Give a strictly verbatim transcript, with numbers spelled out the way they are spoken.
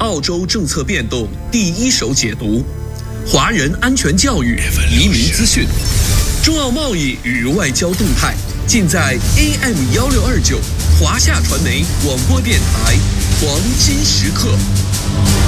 澳洲政策变动第一手解读，华人安全教育、移民资讯，中澳贸易与外交动态，尽在 A M 一六二九华夏传媒广播电台黄金时刻。